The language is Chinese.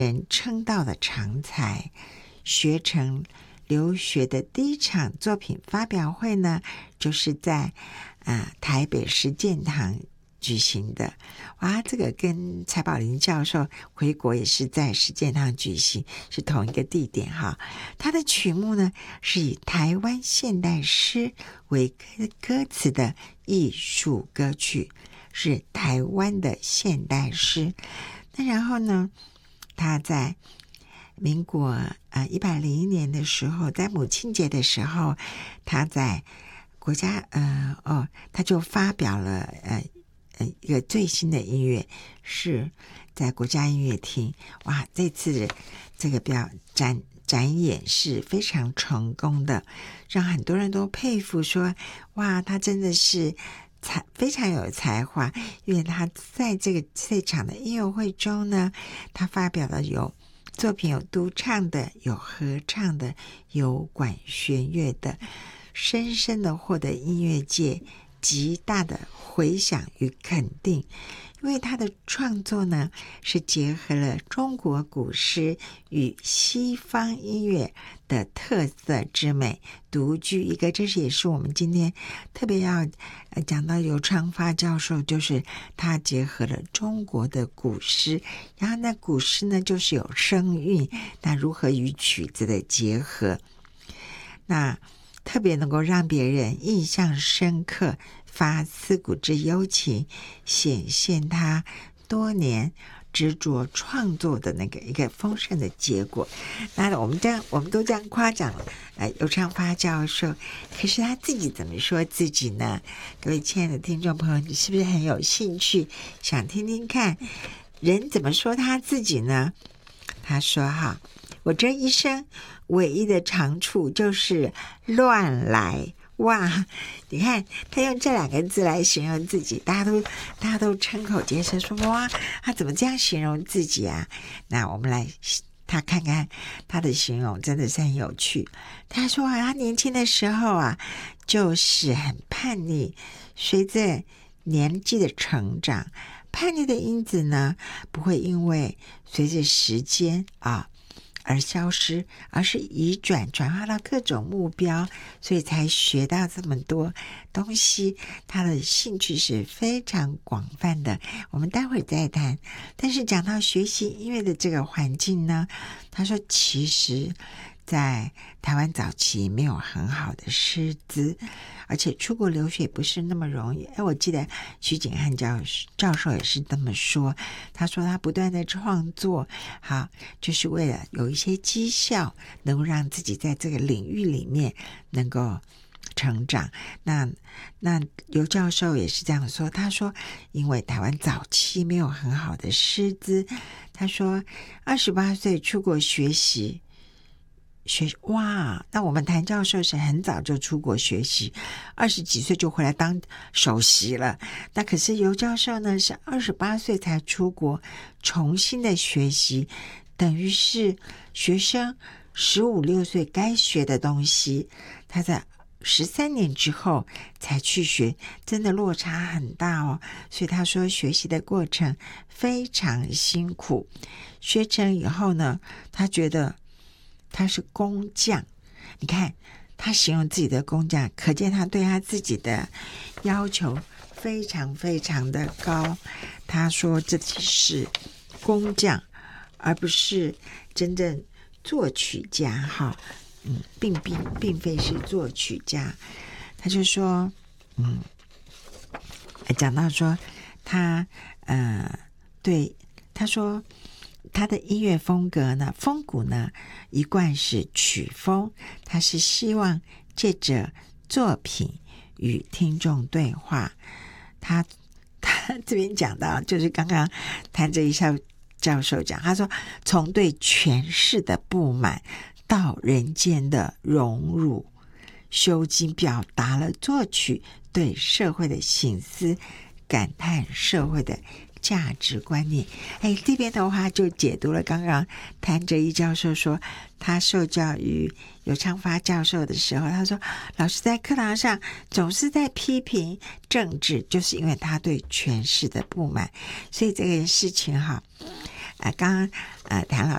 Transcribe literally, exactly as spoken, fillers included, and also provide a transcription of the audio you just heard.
人称道的长才。学成留学的第一场作品发表会呢，就是在、呃、台北实践堂举行的。哇，这个跟蔡宝林教授回国也是在实践堂举行，是同一个地点哈。他的曲目呢是以台湾现代诗为歌词的艺术歌曲，是台湾的现代诗。那然后呢，他在民国呃一百零一年的时候，在母亲节的时候，他在国家呃哦，他就发表了呃呃一个最新的音乐，是在国家音乐厅。哇，这次这个表展展演是非常成功的，让很多人都佩服说，哇，他真的是才非常有才华。因为他在这个这场的音乐会中呢，他发表了有作品有独唱的，有合唱的，有管弦乐的，深深的获得音乐界极大的回响与肯定。因为他的创作呢，是结合了中国古诗与西方音乐的特色之美，独具一个。这是也是我们今天特别要呃讲到游昌发教授，就是他结合了中国的古诗，然后那古诗呢就是有声韵，那如何与曲子的结合，那特别能够让别人印象深刻，发思古之幽情，显现他多年执着创作的那个一个丰盛的结果。那我们这样我们都这样夸奖呃游昌发教授，可是他自己怎么说自己呢？各位亲爱的听众朋友，你是不是很有兴趣想听听看人怎么说他自己呢？他说哈，我这一生唯一的长处就是乱来。哇，你看他用这两个字来形容自己，大家都大家都瞠口结舌说，哇，他怎么这样形容自己啊？那我们来他看看他的形容真的是很有趣。他说啊，他年轻的时候啊就是很叛逆，随着年纪的成长，叛逆的因子呢不会因为随着时间啊而消失，而是移转转化到各种目标，所以才学到这么多东西。他的兴趣是非常广泛的，我们待会儿再谈。但是讲到学习音乐的这个环境呢，他说其实在台湾早期没有很好的师资，而且出国留学不是那么容易。哎，我记得徐景汉教教授也是这么说，他说他不断的创作，好，就是为了有一些绩效，能够让自己在这个领域里面能够成长。那那游教授也是这样说，他说因为台湾早期没有很好的师资，他说二十八岁出国学习学哇，那我们谭教授是很早就出国学习，二十几岁就回来当首席了。那可是游教授呢，是二十八岁才出国，重新的学习，等于是学生十五六岁该学的东西，他在十三年之后才去学，真的落差很大哦。所以他说学习的过程非常辛苦，学成以后呢，他觉得他是工匠。你看他形容自己的工匠，可见他对他自己的要求非常非常的高。他说自己是工匠，而不是真正作曲家哈。嗯，并并并非是作曲家。他就说嗯讲到说他呃对他说他的音乐风格呢，风骨呢一贯是曲风，他是希望借着作品与听众对话。他他这边讲到，就是刚刚谭哲一校教授讲，他说从对诠释的不满到人间的荣辱，修经表达了作曲对社会的省思，感叹社会的价值观念。哎，这边的话就解读了刚刚谭哲一教授说，他受教于游昌发教授的时候，他说老师在课堂上总是在批评政治，就是因为他对诠释的不满。所以这个事情哈，呃，刚刚呃谭老